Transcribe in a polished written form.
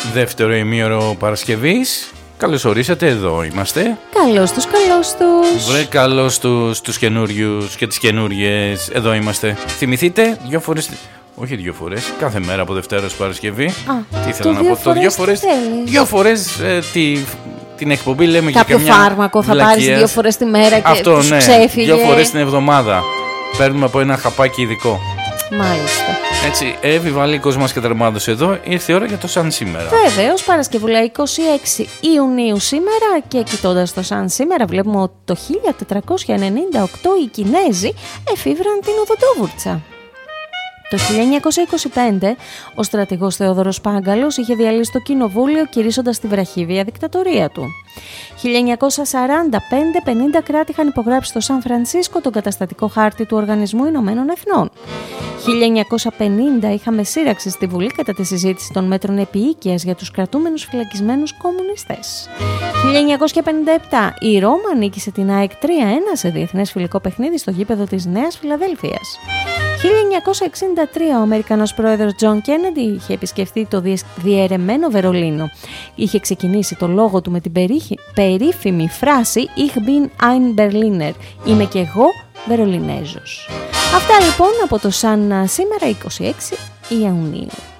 Δεύτερο ημίωρο Παρασκευής. Καλώς ορίσατε, εδώ είμαστε. Καλώς τους, καλώς τους. Βρε καλώς τους καινούριους και τις καινούριες. Εδώ είμαστε. Θυμηθείτε, 2 φορές... Όχι 2 φορές, κάθε μέρα από Δευτέρα ως Παρασκευή. Τι ήθελα να πω, το 2 φορές... 2 φορές την εκπομπή λέμε για κάποιο φάρμακο θα πάρεις 2 φορές τη μέρα και αυτό, σου ναι, ξέφυγε. 2 φορές την εβδομάδα. Παίρνουμε από ένα χαπάκι ειδικό. Μάλιστα. Έτσι, Εβιβαλίκος μας και τερμάτωσε εδώ. Ήρθε η ώρα για το Σαν σήμερα. Βεβαίως, Παρασκευούλα 26 Ιουνίου σήμερα. Και κοιτώντας το Σαν σήμερα, βλέπουμε ότι το 1498 οι Κινέζοι εφήβραν την οδοντόβουρτσα. Το 1925 ο στρατηγός Θεόδωρος Πάγκαλος είχε διαλύσει το κοινοβούλιο κηρύσσοντας τη βραχύβια δικτατορία του. 1945 50 κράτη είχαν υπογράψει στο Σαν Φρανσίσκο τον καταστατικό χάρτη του Οργανισμού Ηνωμένων Εθνών. 1950 είχαμε σύραξη στη Βουλή κατά τη συζήτηση των μέτρων επίοικιας για τους κρατούμενους φυλακισμένους κομμουνιστές. 1957 η Ρώμα νίκησε την ΑΕΚ 3-1 σε διεθνές φιλικό παιχνίδι στο γήπεδο της Νέας Φιλαδέλφειας. 1963 ο Αμερικανός πρόεδρος Τζον Κέννεντι είχε επισκεφθεί το διαιρεμένο Βερολίνο. Είχε ξεκινήσει το λόγο του με την περίφημη φράση «Ich bin ein Berliner», «Είμαι και εγώ Βερολινέζος». Αυτά λοιπόν από το Σαν σήμερα 26 Ιουνίου.